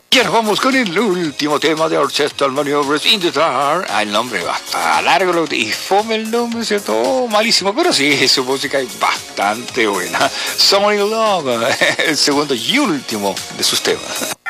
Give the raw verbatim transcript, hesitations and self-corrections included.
Y ahora vamos con el último tema de Orchestral Maneuvers in the Dark. Ah, el nombre bastante largo y fome el nombre, ¿cierto? Oh, malísimo, pero sí, su música es bastante buena. Someone in Love, el segundo y último de sus temas.